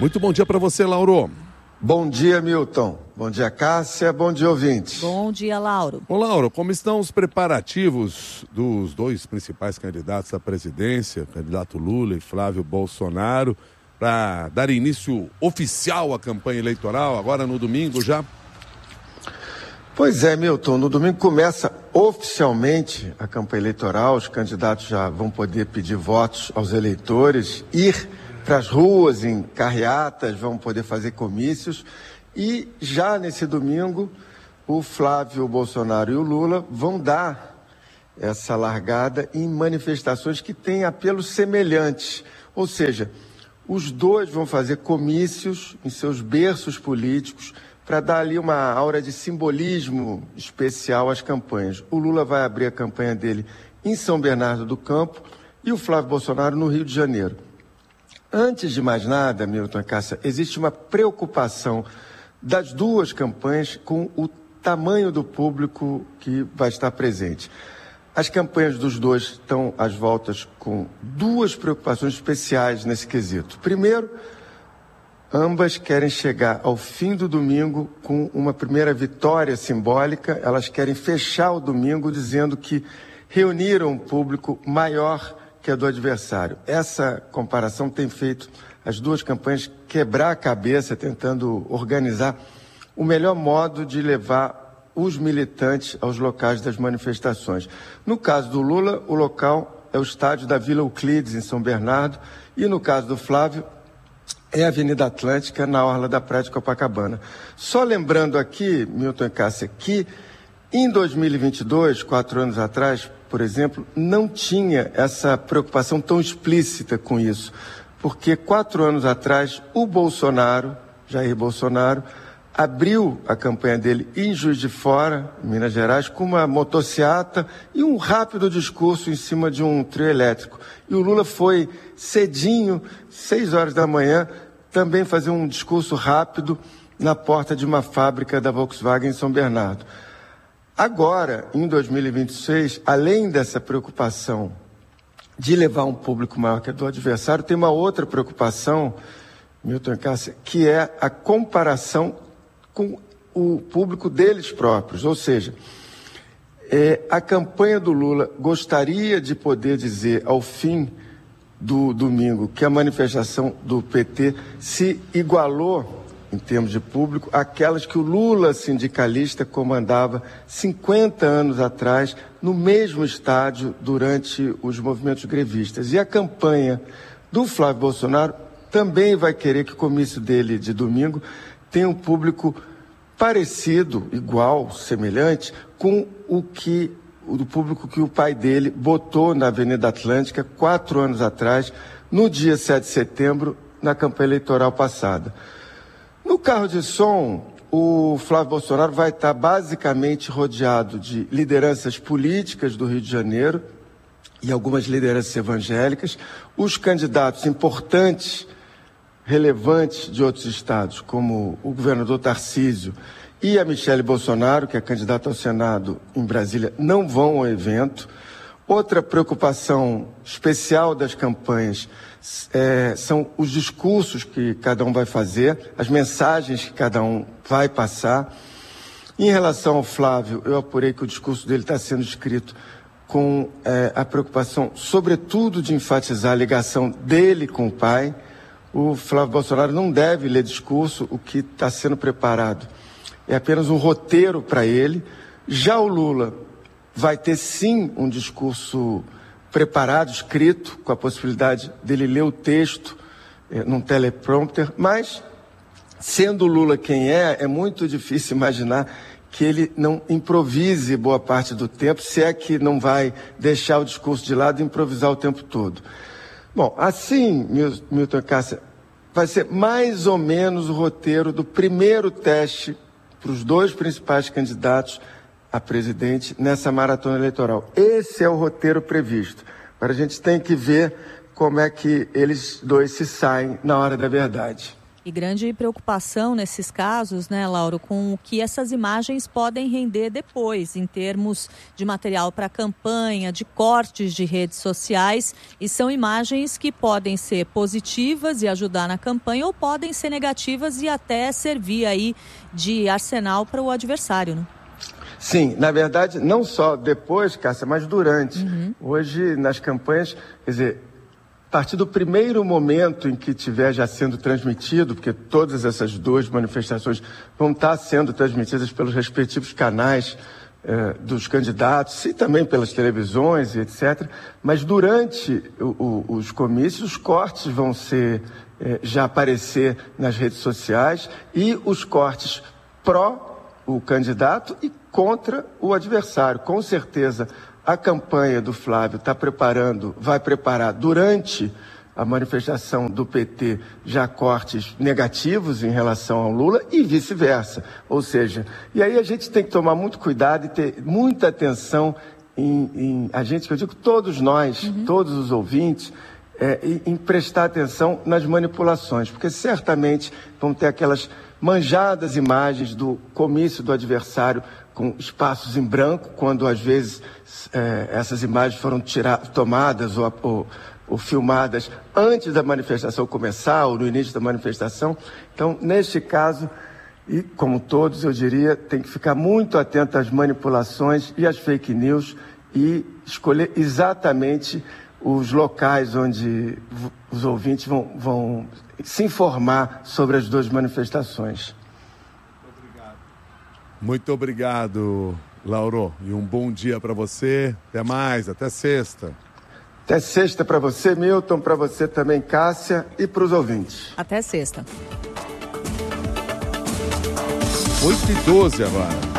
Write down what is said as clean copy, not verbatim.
Muito bom dia para você, Lauro. Bom dia, Milton. Bom dia, Cássia. Bom dia, ouvintes. Bom dia, Lauro. Ô, Lauro, como estão os preparativos dos dois principais candidatos à presidência, candidato Lula e Flávio Bolsonaro, para dar início oficial à campanha eleitoral, agora no domingo já? Pois é, Milton, no domingo começa oficialmente a campanha eleitoral, os candidatos já vão poder pedir votos aos eleitores, ir para as ruas em carreatas, vão poder fazer comícios e já nesse domingo o Flávio Bolsonaro e o Lula vão dar essa largada em manifestações que têm apelos semelhantes, ou seja, os dois vão fazer comícios em seus berços políticos para dar ali uma aura de simbolismo especial às campanhas. O Lula vai abrir a campanha dele em São Bernardo do Campo e o Flávio Bolsonaro no Rio de Janeiro. Antes de mais nada, Milton e Cássia, existe uma preocupação das duas campanhas com o tamanho do público que vai estar presente. As campanhas dos dois estão às voltas com duas preocupações especiais nesse quesito. Primeiro, ambas querem chegar ao fim do domingo com uma primeira vitória simbólica. Elas querem fechar o domingo dizendo que reuniram um público maior que a do adversário. Essa comparação tem feito as duas campanhas quebrar a cabeça, tentando organizar o melhor modo de levar os militantes aos locais das manifestações. No caso do Lula, o local é o estádio da Vila Euclides, em São Bernardo, e no caso do Flávio, é a Avenida Atlântica, na orla da Praia de Copacabana. Só lembrando aqui, Milton e Cássia, que em 2022, 4 anos atrás, por exemplo, não tinha essa preocupação tão explícita com isso, porque 4 anos atrás, o Bolsonaro, Jair Bolsonaro, abriu a campanha dele em Juiz de Fora, em Minas Gerais, com uma motociata e um rápido discurso em cima de um trio elétrico. E o Lula foi cedinho, 6 horas da manhã, também fazer um discurso rápido na porta de uma fábrica da Volkswagen em São Bernardo. Agora, em 2026, além dessa preocupação de levar um público maior que a do adversário, tem uma outra preocupação, Milton e Cássia, que é a comparação com o público deles próprios. Ou seja, a campanha do Lula gostaria de poder dizer ao fim do domingo que a manifestação do PT se igualou em termos de público àquelas que o Lula, sindicalista, comandava 50 anos atrás no mesmo estádio durante os movimentos grevistas. E a campanha do Flávio Bolsonaro também vai querer que o comício dele de domingo tenha um público parecido, igual, semelhante, com o público que o pai dele botou na Avenida Atlântica 4 anos atrás, no dia 7 de setembro, na campanha eleitoral passada. No carro de som, o Flávio Bolsonaro vai estar basicamente rodeado de lideranças políticas do Rio de Janeiro e algumas lideranças evangélicas, os candidatos importantes, relevantes de outros estados, como o governador Tarcísio e a Michele Bolsonaro, que é candidata ao Senado em Brasília, não vão ao evento. Outra preocupação especial das campanhas são os discursos que cada um vai fazer, as mensagens que cada um vai passar. Em relação ao Flávio, eu apurei que o discurso dele está sendo escrito com a preocupação, sobretudo, de enfatizar a ligação dele com o pai. O Flávio Bolsonaro não deve ler discurso, o que está sendo preparado é apenas um roteiro para ele. Já o Lula vai ter sim um discurso preparado, escrito, com a possibilidade dele ler o texto num teleprompter, mas, sendo o Lula quem é muito difícil imaginar que ele não improvise boa parte do tempo, se é que não vai deixar o discurso de lado e improvisar o tempo todo. Bom, assim, Milton e Cássia, vai ser mais ou menos o roteiro do primeiro teste para os dois principais candidatos a presidente nessa maratona eleitoral. Esse é o roteiro previsto. Agora a gente tem que ver como é que eles dois se saem na hora da verdade. E grande preocupação nesses casos, né, Lauro, com o que essas imagens podem render depois, em termos de material para campanha, de cortes de redes sociais, e são imagens que podem ser positivas e ajudar na campanha, ou podem ser negativas e até servir aí de arsenal para o adversário, né? Sim, na verdade, não só depois, Cássia, mas durante. Hoje, nas campanhas, quer dizer, a partir do primeiro momento em que estiver já sendo transmitido, porque todas essas duas manifestações vão estar sendo transmitidas pelos respectivos canais dos candidatos e também pelas televisões e etc. Mas durante os comícios, os cortes vão ser já aparecer nas redes sociais, e os cortes pró o candidato e contra o adversário. Com certeza, a campanha do Flávio vai preparar durante a manifestação do PT já cortes negativos em relação ao Lula e vice-versa. Ou seja, e aí a gente tem que tomar muito cuidado e ter muita atenção a gente, que eu digo todos nós, todos os ouvintes, em prestar atenção nas manipulações, porque certamente vão ter aquelas manjadas imagens do comício do adversário com espaços em branco, quando às vezes essas imagens foram tomadas ou filmadas antes da manifestação começar ou no início da manifestação. Então, neste caso, e como todos, eu diria, tem que ficar muito atento às manipulações e às fake news e escolher exatamente os locais onde os ouvintes vão se informar sobre as duas manifestações. Muito obrigado, Lauro. E um bom dia para você. Até mais, até sexta. Até sexta para você, Milton, para você também, Cássia, e para os ouvintes. Até sexta. 8h12 agora.